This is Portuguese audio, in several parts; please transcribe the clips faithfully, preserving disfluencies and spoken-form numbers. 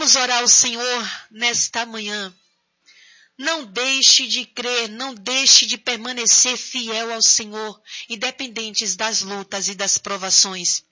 Vamos orar ao Senhor nesta manhã. Não deixe de crer, não deixe de permanecer fiel ao Senhor, independentes das lutas e das provações.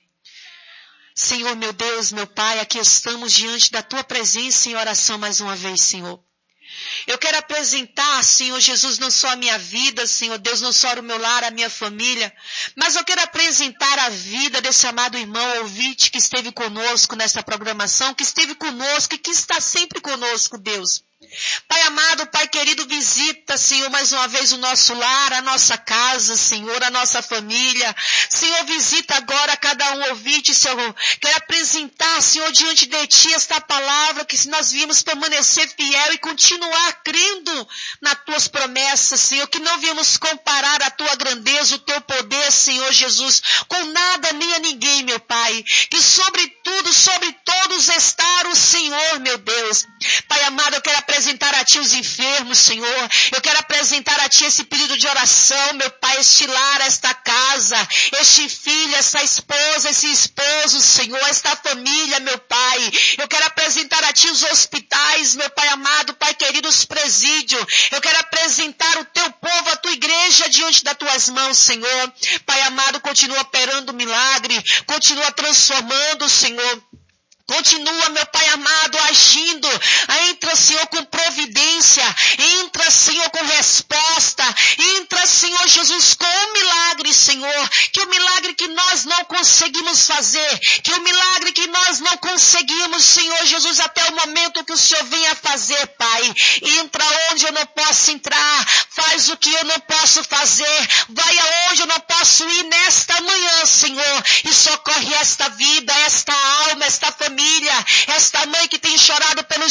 Senhor, meu Deus, meu Pai, aqui estamos diante da Tua presença em oração mais uma vez, Senhor. Eu quero apresentar, Senhor Jesus, não só a minha vida, Senhor Deus, não só o meu lar, a minha família, mas eu quero apresentar a vida desse amado irmão ouvinte que esteve conosco nessa programação, que esteve conosco e que está sempre conosco, Deus. Pai amado, Pai querido, visita, Senhor, mais uma vez o nosso lar, a nossa casa, Senhor, a nossa família. Senhor, visita agora cada um ouvinte, Senhor. Quero apresentar, Senhor, diante de Ti esta palavra, que nós viemos permanecer fiel e continuar crendo nas Tuas promessas, Senhor, que não viemos comparar a Tua grandeza, o Teu poder, Senhor Jesus, com nada nem a ninguém, meu Pai. Que sobre tudo, sobre todos está o Senhor, meu Deus. Pai amado, eu quero apresentar a Ti os enfermos, Senhor. Eu quero apresentar a Ti esse pedido de oração, meu Pai, este lar, esta casa, este filho, essa esposa, esse esposo, Senhor, esta família, meu Pai. Eu quero apresentar a Ti os hospitais, meu Pai amado, Pai querido, os presídios. Eu quero apresentar o Teu povo, a Tua igreja diante das Tuas mãos, Senhor. Pai amado, continua operando milagre, continua transformando, Senhor. Continua, meu Pai amado, agindo. Entra, Senhor, com providência. Entra, Senhor, com resposta. Entra, Senhor Jesus, com um milagre, Senhor. Que o milagre que nós não conseguimos fazer. Que o milagre que nós não conseguimos, Senhor Jesus, até o momento que o Senhor venha fazer, Pai. Entra onde eu não posso entrar. Faz o que eu não posso fazer. Vai aonde eu não posso ir nesta manhã, Senhor. E socorre esta vida, esta alma, esta família. Esta mãe que tem chorado pelos